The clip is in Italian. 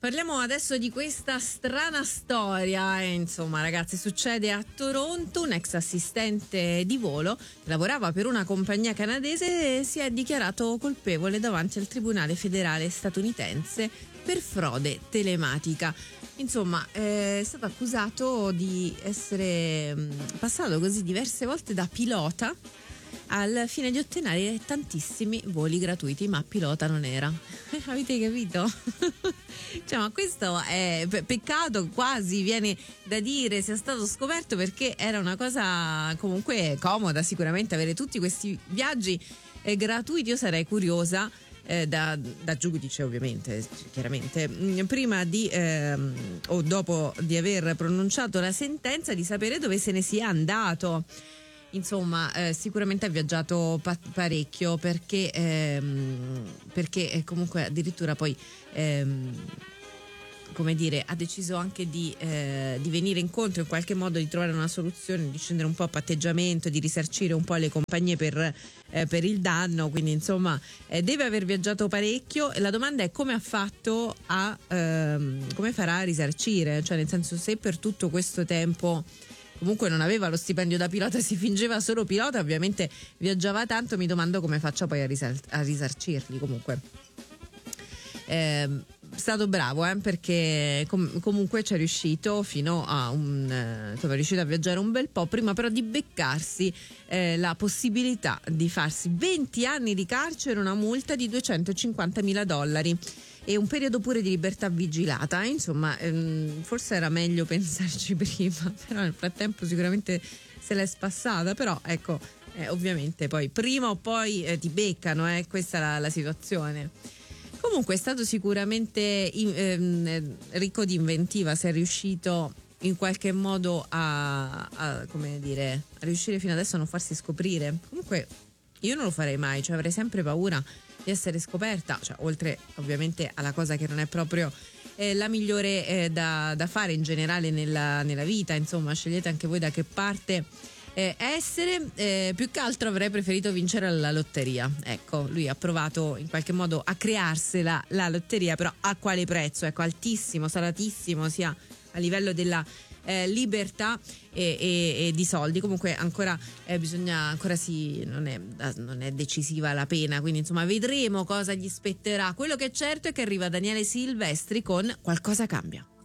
Parliamo adesso di questa strana storia. Insomma, ragazzi, succede a Toronto. Un ex assistente di volo che lavorava per una compagnia canadese si è dichiarato colpevole davanti al Tribunale federale statunitense per frode telematica. Insomma, è stato accusato di essere passato così diverse volte da pilota al fine di ottenere tantissimi voli gratuiti, ma pilota non era. Avete capito? Cioè, ma questo è peccato, quasi viene da dire sia stato scoperto, perché era una cosa comunque comoda sicuramente avere tutti questi viaggi gratuiti. Io sarei curiosa da giudice, ovviamente, chiaramente, prima di o dopo di aver pronunciato la sentenza, di sapere dove se ne sia andato. Insomma, sicuramente ha viaggiato parecchio, perché comunque addirittura poi come dire, ha deciso anche di venire incontro in qualche modo, di trovare una soluzione, di scendere un po' a patteggiamento, di risarcire un po' le compagnie per il danno. Quindi insomma deve aver viaggiato parecchio, e la domanda è come ha fatto come farà a risarcire, cioè nel senso, se per tutto questo tempo comunque non aveva lo stipendio da pilota, si fingeva solo pilota, ovviamente viaggiava tanto, mi domando come faccia poi a risarcirli. Comunque stato bravo, perché comunque ci è riuscito fino a insomma, è riuscito a viaggiare un bel po', prima però di beccarsi la possibilità di farsi 20 anni di carcere, una multa di $250.000 e un periodo pure di libertà vigilata. Insomma, forse era meglio pensarci prima, però nel frattempo sicuramente se l'è spassata. Però ecco, ovviamente poi prima o poi ti beccano, questa è la situazione. Comunque è stato sicuramente ricco di inventiva, se è riuscito in qualche modo a come dire, a riuscire fino adesso a non farsi scoprire. Comunque io non lo farei mai, cioè avrei sempre paura di essere scoperta, cioè oltre ovviamente alla cosa che non è proprio la migliore da fare in generale nella vita. Insomma, scegliete anche voi da che parte essere. Più che altro avrei preferito vincere alla lotteria. Ecco, lui ha provato in qualche modo a crearsela la lotteria, però a quale prezzo? Ecco, altissimo, salatissimo, sia a livello della libertà e di soldi. Comunque ancora non è decisiva la pena, quindi insomma vedremo cosa gli spetterà. Quello che è certo è che arriva Daniele Silvestri con Qualcosa cambia.